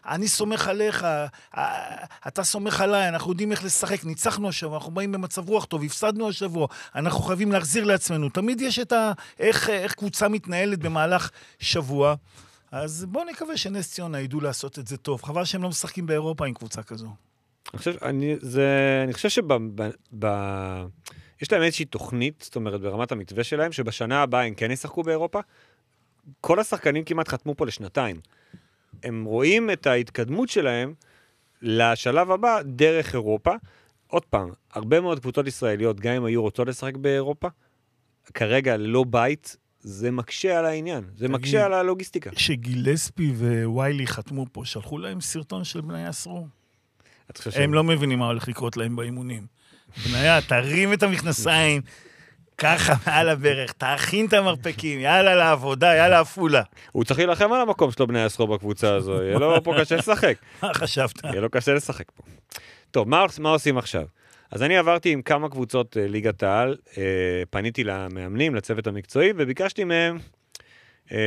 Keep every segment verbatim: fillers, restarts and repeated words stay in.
אני סומך עליך, אתה סומך עליי, אנחנו יודעים איך לשחק, ניצחנו השבוע, אנחנו באים במצב רוח טוב, הפסדנו השבוע, אנחנו חייבים להחזיר לעצמנו. תמיד יש את ה... איך, איך קבוצה מתנהלת במהלך שבוע. אז בואו נקווה שנס ציונה ידעו לעשות את זה טוב. חבל שהם לא משחקים באירופה עם קבוצה כזו. אני חושב, אני, זה, אני חושב שב... ב, ב, יש להם איזושהי תוכנית, זאת אומרת, ברמת המתווה שלהם, שבשנה הבאה הם כן ישחקו באירופה. כל השחקנים כמעט חתמו פה לשנתיים. הם רואים את ההתקדמות שלהם לשלב הבא דרך אירופה. עוד פעם, הרבה מאוד קבוצות ישראליות, גם אם היו רוצות לשחק באירופה, כרגע לא בית, זה מקשה על העניין. זה מקשה על הלוגיסטיקה. שגילספי וויילי חתמו פה, שלחו להם סרטון של בני אסרו. הם לא מבינים מה הולך לקרות להם באימונים. בניה, תרים את המכנסיים, ככה מעל הברך, תאכין את המרפקים, יאללה לעבודה, יאללה אפולה. הוא צריך להילחם על המקום שלו בני אסרו בקבוצה הזו, יהיה לו פה קשה לשחק. מה חשבת? יהיה לו קשה לשחק פה. טוב, מה, מה עושים עכשיו? אז אני עברתי עם כמה קבוצות אה, ליגת העל, אה, פניתי למאמנים, לצוות המקצועי, וביקשתי מהם אה,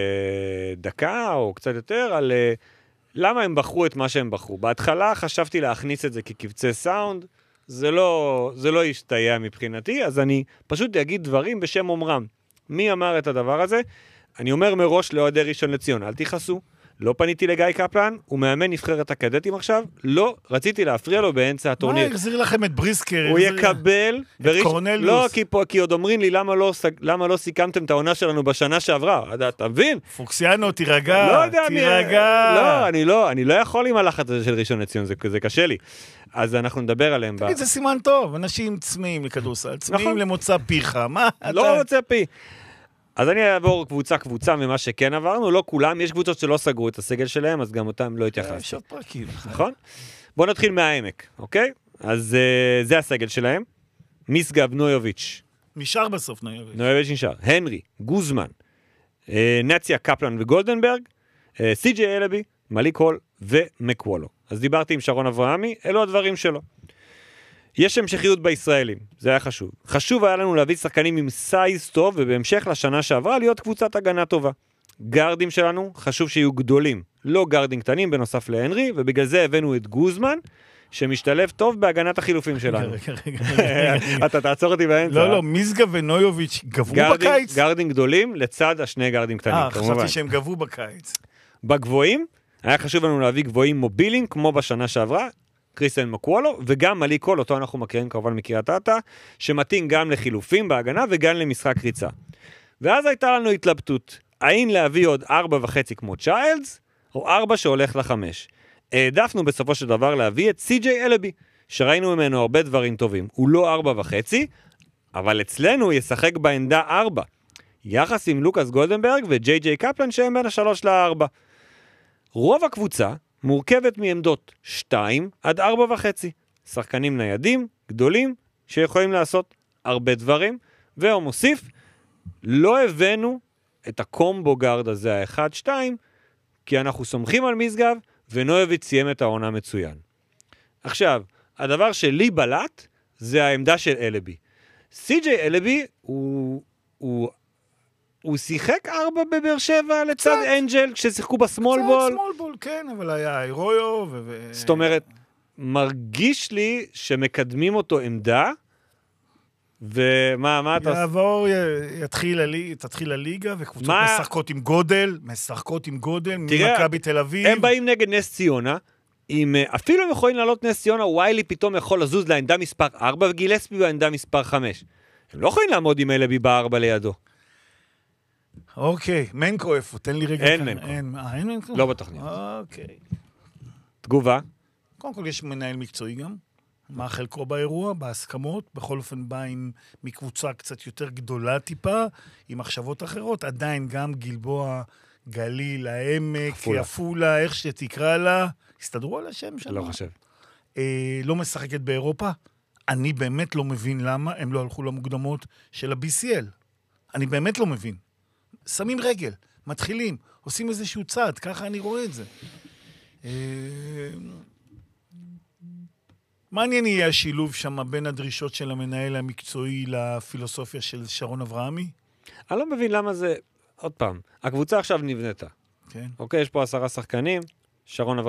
דקה או קצת יותר על אה, למה הם בחרו את מה שהם בחרו. בהתחלה חשבתי להכניס את זה כקבצי סאונד, זה לא, זה לא ישתהיה מבחינתי, אז אני פשוט אגיד דברים בשם אומרם. מי אמר את הדבר הזה? אני אומר מראש לאוהדי ראשון לציון, אל תיחסו. לא פניתי לגיא קפלן, הוא מאמן נבחרת הקדטים עכשיו, לא, רציתי להפריע לו באמצע הטורניר. מה, החזיר לכם את בריסקר? הוא יקבל, את קורנליוס. לא, כי, פה, כי עוד אומרים לי, למה לא, למה לא סיכמתם את העונה שלנו בשנה שעברה? אתה מבין? פוקסיאנו, תירגע, לא יודע, תירגע. לא, אני לא, אני לא יכול עם הלחץ הזה של ראשון לציון, זה, זה קשה לי. אז אנחנו נדבר עליהם. תגיד, זה סימן טוב, אנשים צמאים לכדורסל, צמאים למוצא פיך, מה? לא מוצא פי. אז אני אעבור קבוצה קבוצה ממה שכן עברנו, לא כולם, יש קבוצות שלא סגרו את הסגל שלהם, אז גם אותם לא התייחסתי. יש עוד פרקים. נכון? בואו נתחיל מהעמק, אוקיי? אז uh, זה הסגל שלהם. מיסגב, נויוביץ'. נשאר בסוף נויוביץ'. נויוביץ' נשאר. הנרי, גוזמן, uh, נציה, קפלן וגולדנברג, uh, סי.ג'יי אלבי, מליק הול ומקוולו. אז דיברתי עם שרון אברהמי, אלו הדברים שלו. יש המשכיות בישראלים, זה היה חשוב. חשוב היה לנו להביא שחקנים עם סייז טוב, ובהמשך לשנה שעברה להיות קבוצת הגנה טובה. גרדים שלנו, חשוב שיהיו גדולים, לא גרדים קטנים בנוסף להנרי, ובגלל זה הבאנו את גוזמן, שמשתלב טוב בהגנת החילופים שלנו. רגע, רגע. אתה תעצור אותי באמצע. לא, לא, מיסגה ונויוביץ' גבו בקיץ? גרדים גדולים לצד השני גרדים קטנים. אה, חשבתי שהם גבו בקיץ. בגבוהים, היה חשוב לנו להביא גבוהים מובילים, כמו בשנה שעברה, קריסטיאן מקוולו, וגם מליק הול, אותו אנחנו מכירים כמובן מקריית אתא, שמתאים גם לחילופים בהגנה וגם למשחק ריצה. ואז הייתה לנו התלבטות, האם להביא עוד ארבע וחצי כמו צ'יילדס, או ארבע שהולך לחמש. העדפנו בסופו של דבר להביא את סי.ג'יי אלבי, שראינו ממנו הרבה דברים טובים. הוא לא ארבע וחצי, אבל אצלנו הוא ישחק בעמדה ארבע. יחס עם לוקאס גולדנברג וג'יי ג'יי קפלן שהם בין השלוש לארבע. רוב הקבוצה מורכבת מעמדות שתיים עד ארבע וחצי. שחקנים ניידים, גדולים, שיכולים לעשות הרבה דברים, והוא מוסיף, לא הבאנו את הקומבו גארד הזה, האחד, שתיים, כי אנחנו סומכים על משגב, ונויוביץ' סיים את העונה מצוין. עכשיו, הדבר שלי בלט, זה העמדה של אלבי. סי.ג'יי אלבי, הוא, הוא, הוא שיחק ארבע בבאר שבע לצד אנג'ל, כששיחקו בסמול בול. קצת סמול בול, כן, אבל היה אירויו ו... זאת אומרת, מרגיש לי שמקדמים אותו עמדה, ומה, מה אתה... יעבור, יתחיל הליגה, תתחיל הליגה, וקבוצות משחקות עם גודל, משחקות עם גודל, ממכבי תל אביב. הם באים נגד נס ציונה, עם, אפילו הם יכולים לעלות נס ציונה, וויילי פתאום יכול לזוז לעמדה מספר ארבע, וגילספי בעמדה מספר חמש. הם לא יכולים לעמוד עם אלבי בארבע לידו. אוקיי, מנקו איפה? תן לי רגע. אין מנקו. אין, אין מנקו? לא בתוכנית. אוקיי. תגובה? קודם כל יש מנהל מקצועי גם. מה חלקו באירוע, בהסכמות, בכל אופן בא עם מקבוצה קצת יותר גדולה טיפה, עם מחשבות אחרות, עדיין גם גלבוע, גליל, העמק, יפולה, איך שתקרא לה, הסתדרו על השם שלנו? לא חושב. אה, לא משחקת באירופה, אני באמת לא מבין למה הם לא הלכו למוקדמות של ה-בי סי אל. אני באמת לא מבין. שמים רגל, מתחילים, עושים איזשהו צעד, ככה אני רואה את זה. אה... מעניין יהיה השילוב שם בין הדרישות של המנהל המקצועי לפילוסופיה של שרון אברהמי? אני לא מבין למה זה, עוד פעם, הקבוצה עכשיו נבנתה. כן. אוקיי, יש פה עשרה שחקנים, שרון אברהמי,